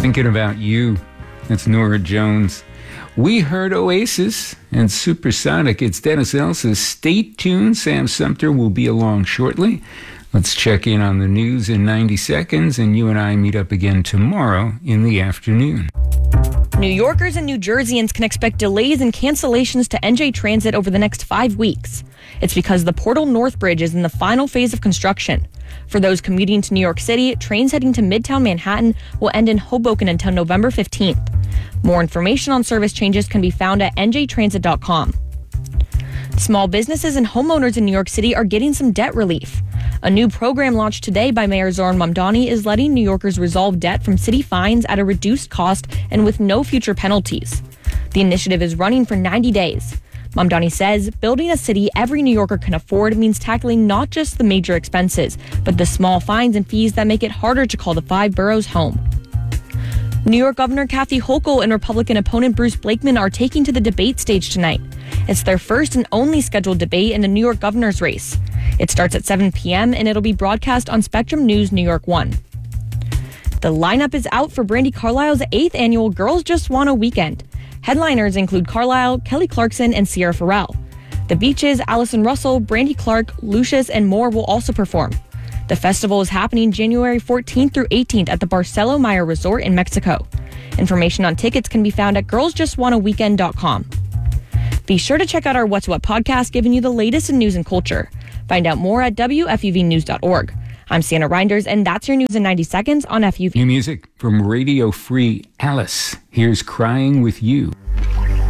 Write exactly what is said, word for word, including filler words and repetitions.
Thinking About You. That's Nora Jones. We heard Oasis and Supersonic. It's Dennis Elsa. Stay tuned. Sam Sumter will be along shortly. Let's check in on the news in ninety seconds, and you and I meet up again tomorrow in the afternoon. New Yorkers and New Jerseyans can expect delays and cancellations to N J Transit over the next five weeks. It's because the Portal North Bridge is in the final phase of construction. For those commuting to New York City, trains heading to Midtown Manhattan will end in Hoboken until November fifteenth. More information on service changes can be found at N J transit dot com. Small businesses and homeowners in New York City are getting some debt relief. A new program launched today by Mayor Zohran Mamdani is letting New Yorkers resolve debt from city fines at a reduced cost and with no future penalties. The initiative is running for ninety days. Mamdani says building a city every New Yorker can afford means tackling not just the major expenses, but the small fines and fees that make it harder to call the five boroughs home. New York Governor Kathy Hochul and Republican opponent Bruce Blakeman are taking to the debate stage tonight. It's their first and only scheduled debate in the New York governor's race. It starts at seven p.m. and it'll be broadcast on Spectrum News New York one. The lineup is out for Brandi Carlile's eighth annual Girls Just Want a Weekend. Headliners include Carlisle, Kelly Clarkson, and Sierra Farrell. The Beaches, Allison Russell, Brandi Clark, Lucius, and more will also perform. The festival is happening January fourteenth through eighteenth at the Barcelo Meyer Resort in Mexico. Information on tickets can be found at girls just want a weekend dot com. Be sure to check out our What's What podcast, giving you the latest in news and culture. Find out more at W F U V news dot org. I'm Sienna Reinders, and that's your news in ninety seconds on F U V. New music from Radio Free Alice. Here's Crying With You.